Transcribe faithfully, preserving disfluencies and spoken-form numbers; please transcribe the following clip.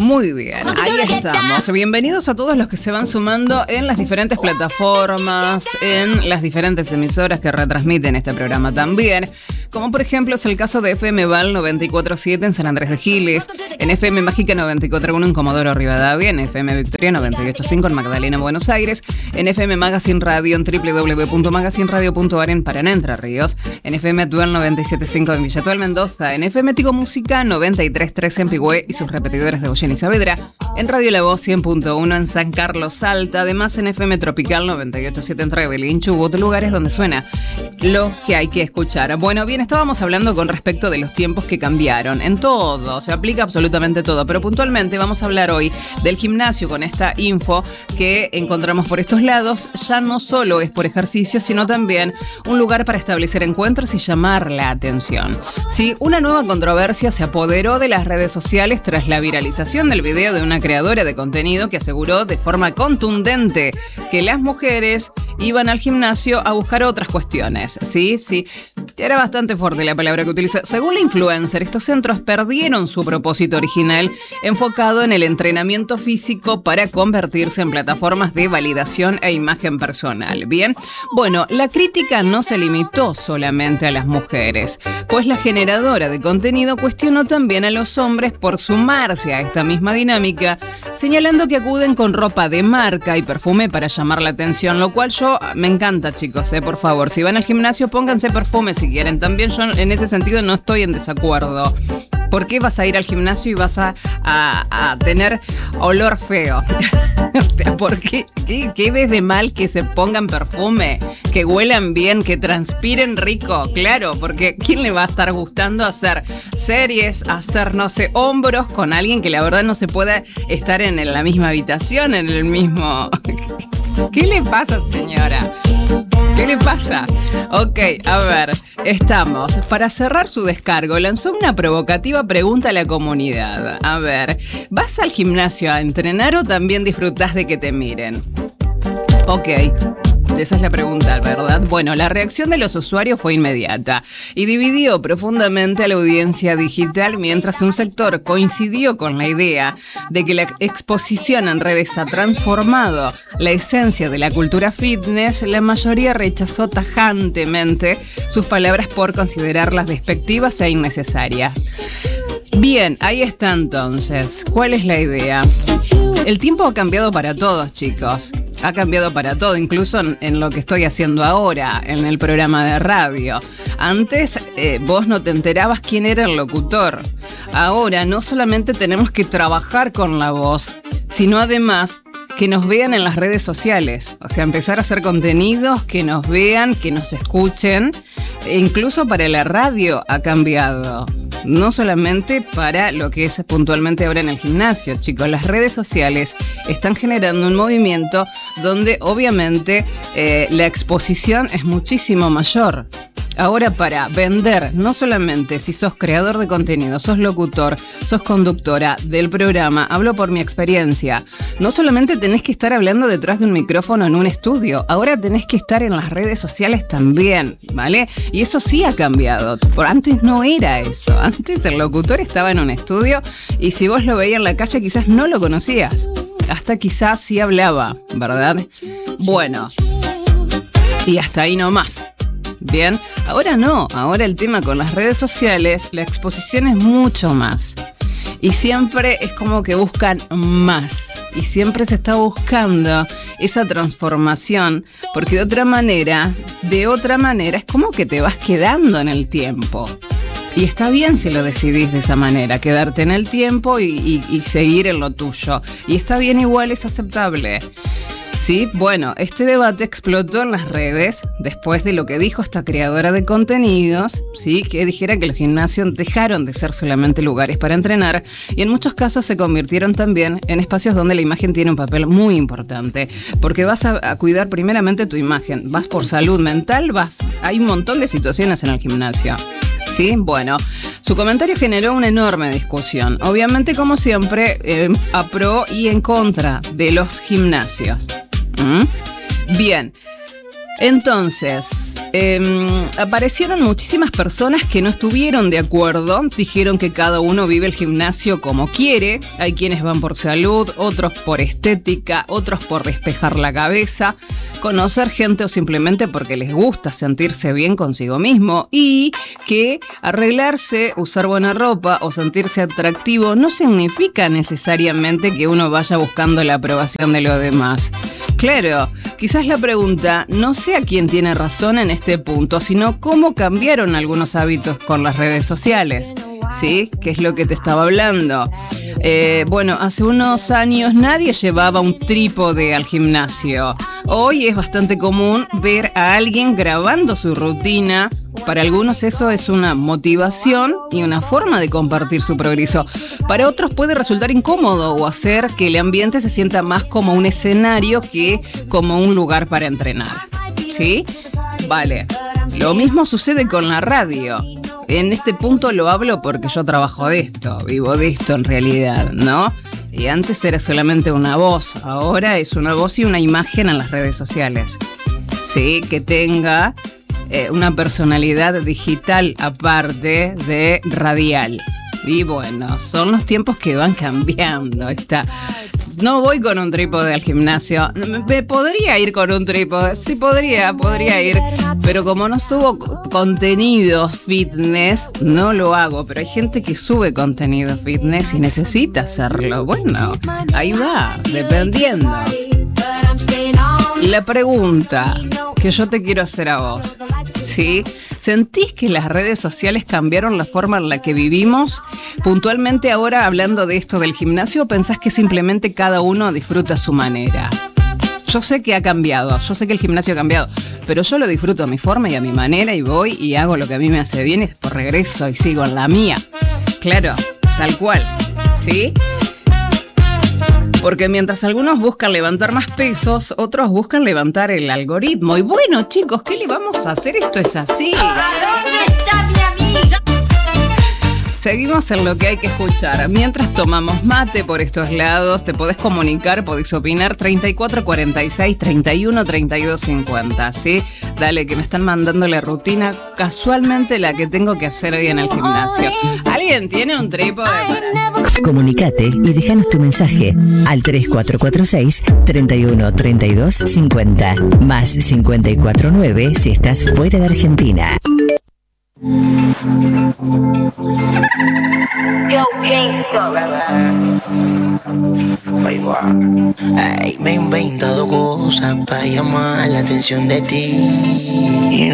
Muy bien, ahí estamos. Bienvenidos a todos los que se van sumando en las diferentes plataformas, en las diferentes emisoras que retransmiten este programa también. Como por ejemplo es el caso de F M Val noventa y cuatro punto siete en San Andrés de Giles, en F M Mágica noventa y cuatro punto uno en Comodoro Rivadavia, en F M Victoria noventa y ocho punto cinco en Magdalena, Buenos Aires, en F M Magazine Radio en doble u doble u doble u punto magazine radio punto a r en Paraná, Entre Ríos, en F M Dual noventa y siete punto cinco en Villa Tuel, Mendoza, en F M Tigo Música noventa y tres punto tres en Pigüé y sus repetidores de Goyen y Saavedra, en Radio La Voz cien punto uno en San Carlos, Salta, además en F M Tropical noventa y ocho punto siete en Trevelin, Chubut, lugares donde suena lo que hay que escuchar. Bueno, bien, estábamos hablando con respecto de los tiempos que cambiaron. En todo, se aplica absolutamente todo, pero puntualmente vamos a hablar hoy del gimnasio con esta info que encontramos por estos lados. Ya no solo es por ejercicio, sino también un lugar para establecer encuentros y llamar la atención. Sí, una nueva controversia se apoderó de las redes sociales tras la viralización del video de una creadora de contenido que aseguró de forma contundente que las mujeres iban al gimnasio a buscar otras cuestiones. Sí, sí, era bastante fuerte la palabra que utilizó. Según la influencer, estos centros perdieron su propósito original enfocado en el entrenamiento físico para convertirse en plataformas de validación e imagen personal. Bien, bueno, la crítica no se limitó solamente a las mujeres, pues la generadora de contenido cuestionó también a los hombres por sumarse a esta misma dinámica, señalando que acuden con ropa de marca y perfume para llamar la atención, lo cual yo me encanta, chicos, eh, por favor, si van al gimnasio pónganse perfume si quieren. También yo en ese sentido no estoy en desacuerdo. ¿Por qué vas a ir al gimnasio y vas a, a, a tener olor feo? O sea, ¿por qué? ¿Qué, ¿Qué ves de mal que se pongan perfume? Que huelan bien, que transpiren rico. Claro, porque ¿quién le va a estar gustando hacer series, hacer, no sé, hombros con alguien que la verdad no se pueda estar en la misma habitación, en el mismo... ¿Qué le pasa, señora? ¿Qué le pasa? Ok, a ver, estamos. Para cerrar su descargo, lanzó una provocativa pregunta a la comunidad. A ver, ¿vas al gimnasio a entrenar o también disfrutás de que te miren? Ok. Esa es la pregunta, ¿verdad? Bueno, la reacción de los usuarios fue inmediata y dividió profundamente a la audiencia digital. Mientras un sector coincidió con la idea de que la exposición en redes ha transformado la esencia de la cultura fitness, la mayoría rechazó tajantemente sus palabras por considerarlas despectivas e innecesarias. Bien, ahí está entonces. ¿Cuál es la idea? El tiempo ha cambiado para todos, chicos. Ha cambiado para todo, incluso en, en lo que estoy haciendo ahora, en el programa de radio. Antes eh, vos no te enterabas quién era el locutor. Ahora no solamente tenemos que trabajar con la voz, sino además que nos vean en las redes sociales. O sea, empezar a hacer contenidos, que nos vean, que nos escuchen. E incluso para la radio ha cambiado. No solamente para lo que es puntualmente ahora en el gimnasio, chicos. Las redes sociales están generando un movimiento donde obviamente eh, la exposición es muchísimo mayor. Ahora, para vender, no solamente si sos creador de contenido, sos locutor, sos conductora del programa, hablo por mi experiencia, no solamente tenés que estar hablando detrás de un micrófono en un estudio, ahora tenés que estar en las redes sociales también, ¿vale? Y eso sí ha cambiado, por antes no era eso, antes el locutor estaba en un estudio y si vos lo veías en la calle quizás no lo conocías, hasta quizás sí hablaba, ¿verdad? Bueno, y hasta ahí nomás. Bien, ahora no, ahora el tema con las redes sociales, la exposición es mucho más. Y siempre es como que buscan más. Y siempre se está buscando esa transformación. Porque de otra manera, de otra manera, es como que te vas quedando en el tiempo. Y está bien si lo decidís de esa manera, quedarte en el tiempo y, y, y seguir en lo tuyo. Y está bien igual, es aceptable. Sí, bueno, este debate explotó en las redes después de lo que dijo esta creadora de contenidos, sí, que dijera que los gimnasios dejaron de ser solamente lugares para entrenar y en muchos casos se convirtieron también en espacios donde la imagen tiene un papel muy importante, porque vas a, a cuidar primeramente tu imagen, vas por salud mental, vas, hay un montón de situaciones en el gimnasio. Sí, bueno, su comentario generó una enorme discusión, obviamente como siempre eh, a pro y en contra de los gimnasios. ¿Mm? Bien, Entonces, eh, aparecieron muchísimas personas que no estuvieron de acuerdo, dijeron que cada uno vive el gimnasio como quiere, hay quienes van por salud, otros por estética, otros por despejar la cabeza, conocer gente o simplemente porque les gusta sentirse bien consigo mismo, y que arreglarse, usar buena ropa o sentirse atractivo no significa necesariamente que uno vaya buscando la aprobación de los demás. Claro, quizás la pregunta no sea quién tiene razón en este punto, sino cómo cambiaron algunos hábitos con las redes sociales, ¿sí? ¿Qué es lo que te estaba hablando? Eh, bueno, hace unos años nadie llevaba un trípode al gimnasio. Hoy es bastante común ver a alguien grabando su rutina. Para algunos eso es una motivación y una forma de compartir su progreso. Para otros puede resultar incómodo o hacer que el ambiente se sienta más como un escenario que como un lugar para entrenar. ¿Sí? Vale. Lo mismo sucede con la radio. En este punto lo hablo porque yo trabajo de esto, vivo de esto en realidad, ¿no? Y antes era solamente una voz, ahora es una voz y una imagen en las redes sociales. Sí, que tenga eh, una personalidad digital aparte de radial. Y bueno, son los tiempos que van cambiando. Está. No voy con un trípode al gimnasio. Me podría ir con un trípode. Sí, podría, podría ir. Pero como no subo contenido fitness, no lo hago. Pero hay gente que sube contenido fitness y necesita hacerlo. Bueno, ahí va, dependiendo. La pregunta que yo te quiero hacer a vos, ¿sí? ¿Sentís que las redes sociales cambiaron la forma en la que vivimos? Puntualmente ahora hablando de esto del gimnasio, ¿o pensás que simplemente cada uno disfruta a su manera? Yo sé que ha cambiado, yo sé que el gimnasio ha cambiado, pero yo lo disfruto a mi forma y a mi manera y voy y hago lo que a mí me hace bien y después regreso y sigo en la mía. Claro, tal cual, ¿sí? Porque mientras algunos buscan levantar más pesos, otros buscan levantar el algoritmo. Y bueno, chicos, ¿qué le vamos a hacer? Esto es así. ¿Dónde está mi amiga? Seguimos en lo que hay que escuchar. Mientras tomamos mate por estos lados, te podés comunicar, podés opinar treinta y cuatro cuarenta y seis, treinta y uno, treinta y dos cincuenta, ¿sí? Dale, que me están mandando la rutina, casualmente la que tengo que hacer hoy en el gimnasio. ¿Alguien tiene un trípode para...? Comunicate y déjanos tu mensaje al tres cuatro cuatro seis, treinta y uno, treinta y dos cincuenta, más cincuenta y cuatro nueve si estás fuera de Argentina. Ay, me he inventado cosas para llamar la atención de ti.